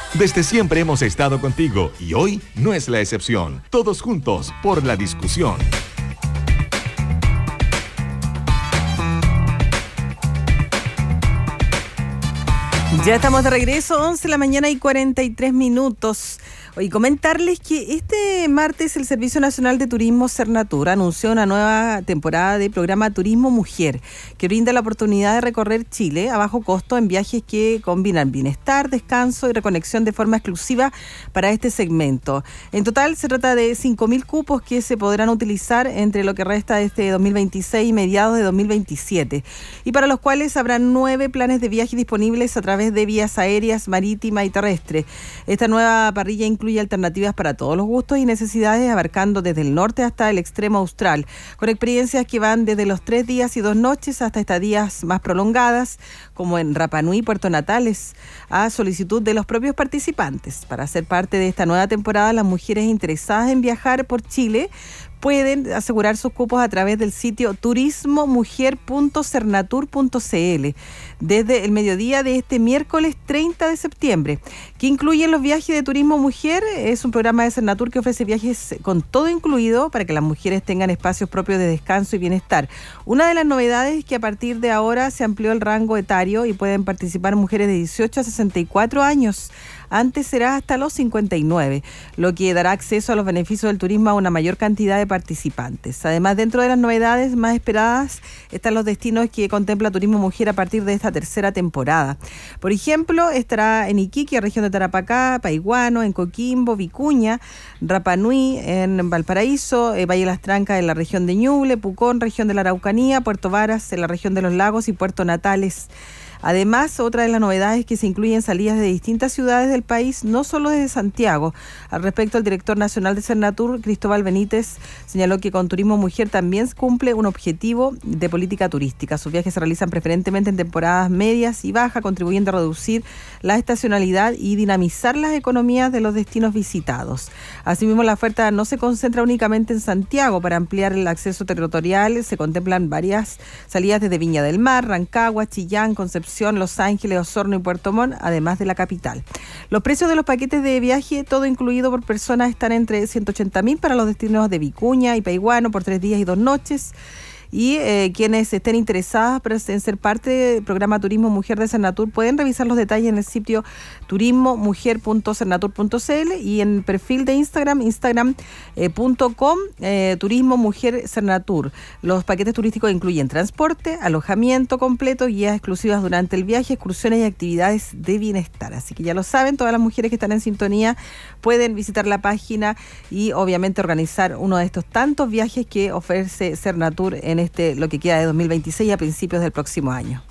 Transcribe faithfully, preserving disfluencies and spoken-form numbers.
Desde siempre hemos estado contigo y hoy no es la excepción. Todos juntos por la discusión. Ya estamos de regreso, once de la mañana y cuarenta y tres minutos. Y comentarles que este martes el Servicio Nacional de Turismo Sernatur anunció una nueva temporada de programa Turismo Mujer, que brinda la oportunidad de recorrer Chile a bajo costo en viajes que combinan bienestar, descanso y reconexión de forma exclusiva para este segmento. En total se trata de cinco mil cupos que se podrán utilizar entre lo que resta de este dos mil veintiséis y mediados de dos mil veintisiete, y para los cuales habrá nueve planes de viaje disponibles a través de vías aéreas, marítima y terrestre. Esta nueva parrilla incluye alternativas para todos los gustos y necesidades, abarcando desde el norte hasta el extremo austral, con experiencias que van desde los tres días y dos noches hasta estadías más prolongadas, como en Rapa Nui, Puerto Natales, a solicitud de los propios participantes. Para ser parte de esta nueva temporada, las mujeres interesadas en viajar por Chile pueden asegurar sus cupos a través del sitio turismo mujer punto sernatur punto c l desde el mediodía de este miércoles treinta de septiembre, que incluyen los viajes de Turismo Mujer. Es un programa de Sernatur que ofrece viajes con todo incluido para que las mujeres tengan espacios propios de descanso y bienestar. Una de las novedades es que a partir de ahora se amplió el rango etario y pueden participar mujeres de dieciocho a sesenta y cuatro años. Antes será hasta los cincuenta y nueve, lo que dará acceso a los beneficios del turismo a una mayor cantidad de participantes. Además, dentro de las novedades más esperadas están los destinos que contempla Turismo Mujer a partir de esta tercera temporada. Por ejemplo, estará en Iquique, región de Tarapacá, Paiguano, en Coquimbo, Vicuña, Rapa Nui, en Valparaíso, eh, Valle Las Trancas en la región de Ñuble, Pucón, región de la Araucanía, Puerto Varas en la región de los Lagos y Puerto Natales. Además, otra de las novedades es que se incluyen salidas de distintas ciudades del país, no solo desde Santiago. Al respecto, el director nacional de Sernatur, Cristóbal Benítez, señaló que con Turismo Mujer también cumple un objetivo de política turística. Sus viajes se realizan preferentemente en temporadas medias y bajas, contribuyendo a reducir la estacionalidad y dinamizar las economías de los destinos visitados. Asimismo, la oferta no se concentra únicamente en Santiago. Para ampliar el acceso territorial, se contemplan varias salidas desde Viña del Mar, Rancagua, Chillán, Concepción, Los Ángeles, Osorno y Puerto Montt, además de la capital. Los precios de los paquetes de viaje, todo incluido por persona, están entre ciento ochenta mil para los destinos de Vicuña y Paiguano por tres días y dos noches. Y eh, quienes estén interesadas en ser parte del programa Turismo Mujer de Sernatur pueden revisar los detalles en el sitio turismo mujer punto sernatur punto c l y en el perfil de Instagram, instagram punto com, eh, Turismo Mujer Sernatur. Los paquetes turísticos incluyen transporte, alojamiento completo, guías exclusivas durante el viaje, excursiones y actividades de bienestar. Así que ya lo saben, todas las mujeres que están en sintonía pueden visitar la página y obviamente organizar uno de estos tantos viajes que ofrece Sernatur en este lo que queda de dos mil veintiséis a principios del próximo año.